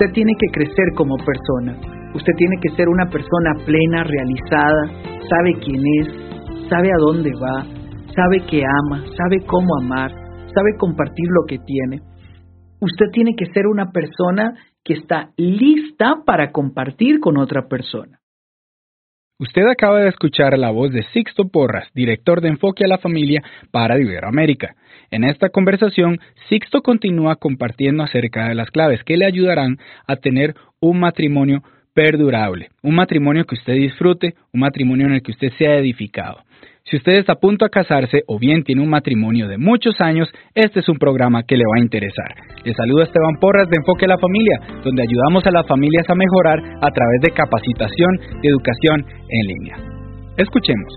Usted tiene que crecer como persona. Usted tiene que ser una persona plena, realizada, sabe quién es, sabe a dónde va, sabe que ama, sabe cómo amar, sabe compartir lo que tiene. Usted tiene que ser una persona que está lista para compartir con otra persona. Usted acaba de escuchar la voz de Sixto Porras, director de Enfoque a la Familia para Iberoamérica. En esta conversación, Sixto continúa compartiendo acerca de las claves que le ayudarán a tener un matrimonio perdurable, un matrimonio que usted disfrute, un matrimonio en el que usted sea edificado. Si usted está a punto de casarse o bien tiene un matrimonio de muchos años, este es un programa que le va a interesar. Le saluda Esteban Porras de Enfoque a la Familia, donde ayudamos a las familias a mejorar a través de capacitación y educación en línea. Escuchemos.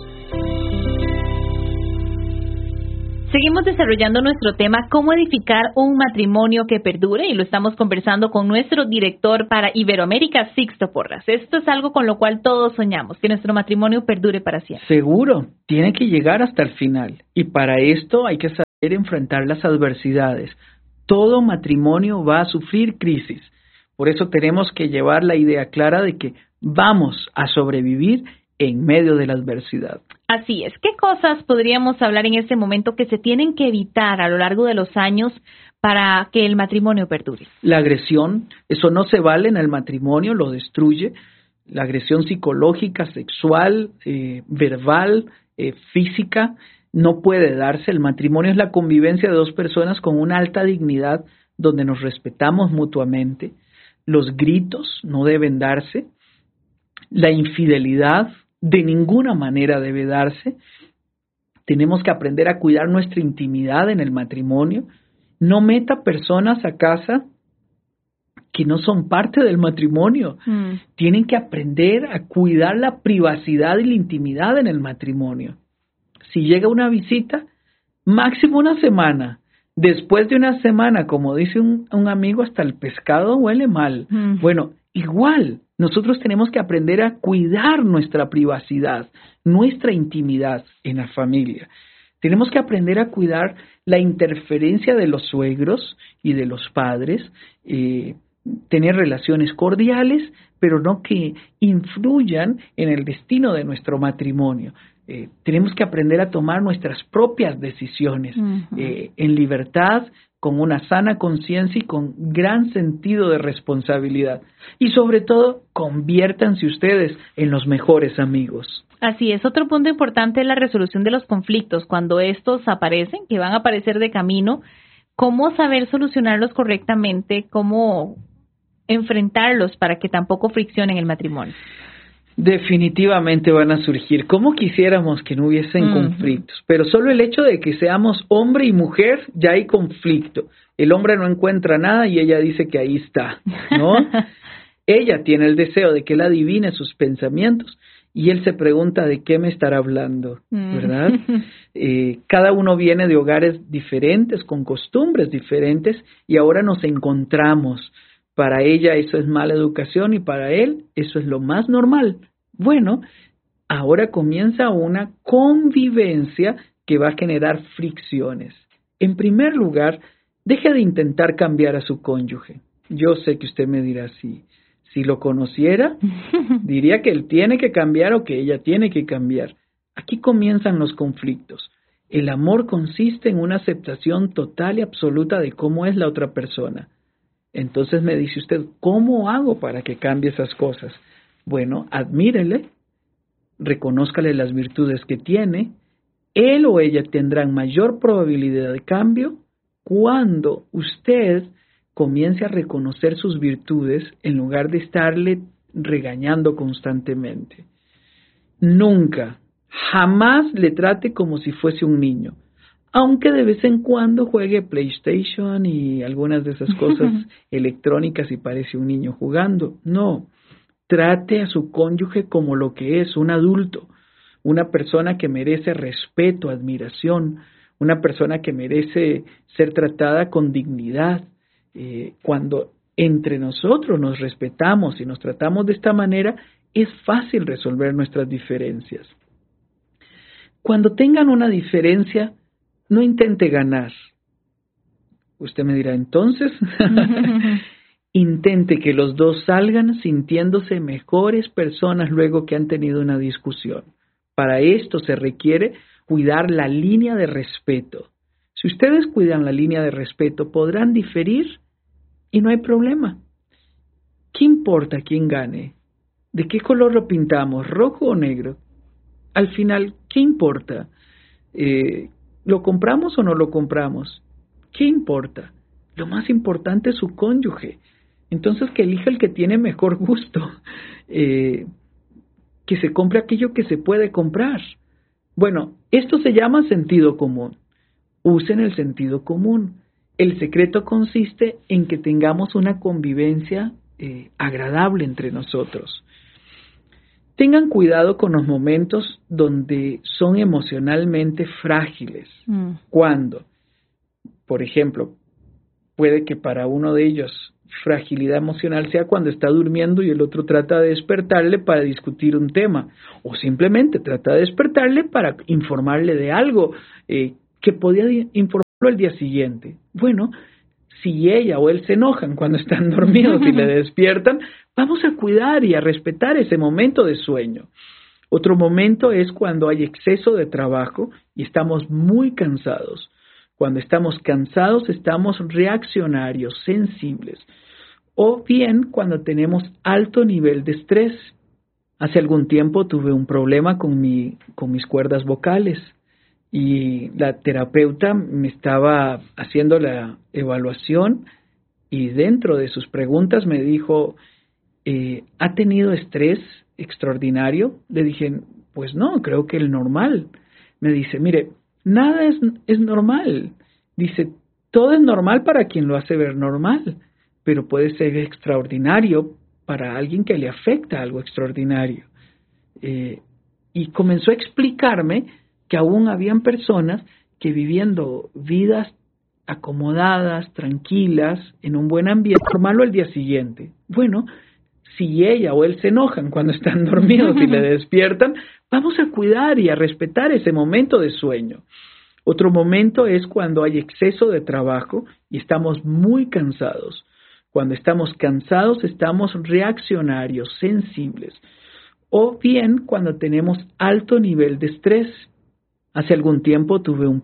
Seguimos desarrollando nuestro tema, cómo edificar un matrimonio que perdure, y lo estamos conversando con nuestro director para Iberoamérica, Sixto Porras. Esto es algo con lo cual todos soñamos, que nuestro matrimonio perdure para siempre. Seguro, tiene que llegar hasta el final, y para esto hay que saber enfrentar las adversidades. Todo matrimonio va a sufrir crisis, por eso tenemos que llevar la idea clara de que vamos a sobrevivir en medio de la adversidad. Así es. ¿Qué cosas podríamos hablar en este momento que se tienen que evitar a lo largo de los años para que el matrimonio perdure? La agresión, eso no se vale en el matrimonio, lo destruye. La agresión psicológica, sexual, verbal, física, no puede darse. El matrimonio es la convivencia de dos personas con una alta dignidad donde nos respetamos mutuamente. Los gritos no deben darse. La infidelidad de ninguna manera debe darse. Tenemos que aprender a cuidar nuestra intimidad en el matrimonio. No meta personas a casa que no son parte del matrimonio. Tienen que aprender a cuidar la privacidad y la intimidad en el matrimonio. Si llega una visita, máximo una semana. Después de una semana, como dice un amigo, hasta el pescado huele mal. Bueno, igual, nosotros tenemos que aprender a cuidar nuestra privacidad, nuestra intimidad en la familia. Tenemos que aprender a cuidar la interferencia de los suegros y de los padres, tener relaciones cordiales, pero no que influyan en el destino de nuestro matrimonio. Tenemos que aprender a tomar nuestras propias decisiones en libertad, con una sana conciencia y con gran sentido de responsabilidad. Y sobre todo, conviértanse ustedes en los mejores amigos. Así es. Otro punto importante es la resolución de los conflictos. Cuando estos aparecen, que van a aparecer de camino, cómo saber solucionarlos correctamente, cómo enfrentarlos para que tampoco friccionen el matrimonio. Definitivamente van a surgir. ¿Cómo quisiéramos que no hubiesen conflictos? Pero solo el hecho de que seamos hombre y mujer, ya hay conflicto. El hombre no encuentra nada y ella dice que ahí está, ¿no? Ella tiene el deseo de que él adivine sus pensamientos y él se pregunta de qué me estará hablando, ¿verdad? Cada uno viene de hogares diferentes, con costumbres diferentes, y ahora nos encontramos. Para ella eso es mala educación y para él eso es lo más normal. Bueno, ahora comienza una convivencia que va a generar fricciones. En primer lugar, deje de intentar cambiar a su cónyuge. Yo sé que usted me dirá, si lo conociera, diría que él tiene que cambiar o que ella tiene que cambiar. Aquí comienzan los conflictos. El amor consiste en una aceptación total y absoluta de cómo es la otra persona. Entonces me dice usted, ¿cómo hago para que cambie esas cosas? Bueno, admírele, reconózcale las virtudes que tiene. Él o ella tendrán mayor probabilidad de cambio cuando usted comience a reconocer sus virtudes en lugar de estarle regañando constantemente. Nunca, jamás le trate como si fuese un niño. Aunque de vez en cuando juegue PlayStation y algunas de esas cosas electrónicas y parece un niño jugando. No, trate a su cónyuge como lo que es, un adulto, una persona que merece respeto, admiración, una persona que merece ser tratada con dignidad. Cuando entre nosotros nos respetamos y nos tratamos de esta manera, es fácil resolver nuestras diferencias. Cuando tengan una diferencia, no intente ganar. Usted me dirá, entonces, intente que los dos salgan sintiéndose mejores personas luego que han tenido una discusión. Para esto se requiere cuidar la línea de respeto. Si ustedes cuidan la línea de respeto, podrán diferir y no hay problema. ¿Qué importa quién gane? ¿De qué color lo pintamos? ¿Rojo o negro? Al final, ¿qué importa? ¿Lo compramos o no lo compramos? ¿Qué importa? Lo más importante es su cónyuge. Entonces, que elija el que tiene mejor gusto. Que se compre aquello que se puede comprar. Bueno, esto se llama sentido común. Usen el sentido común. El secreto consiste en que tengamos una convivencia agradable entre nosotros. Tengan cuidado con los momentos donde son emocionalmente frágiles. Cuando, por ejemplo, puede que para uno de ellos fragilidad emocional sea cuando está durmiendo y el otro trata de despertarle para discutir un tema, o simplemente trata de despertarle para informarle de algo que podía informarlo al día siguiente. Bueno, si ella o él se enojan cuando están dormidos y le despiertan, vamos a cuidar y a respetar ese momento de sueño. Otro momento es cuando hay exceso de trabajo y estamos muy cansados. Cuando estamos cansados, estamos reaccionarios, sensibles. O bien cuando tenemos alto nivel de estrés. Hace algún tiempo tuve un problema con mis cuerdas vocales y la terapeuta me estaba haciendo la evaluación y dentro de sus preguntas me dijo, ¿ha tenido estrés extraordinario? Le dije, pues no, creo que el normal. Me dice, mire, nada es normal. Dice, todo es normal para quien lo hace ver normal, pero puede ser extraordinario para alguien que le afecta algo extraordinario. Y comenzó a explicarme que aún habían personas que viviendo vidas acomodadas, tranquilas, en un buen ambiente, formarlo al día siguiente. Bueno, si ella o él se enojan cuando están dormidos y le despiertan, vamos a cuidar y a respetar ese momento de sueño. Otro momento es cuando hay exceso de trabajo y estamos muy cansados. Cuando estamos cansados, estamos reaccionarios, sensibles. O bien cuando tenemos alto nivel de estrés. Hace algún tiempo tuve un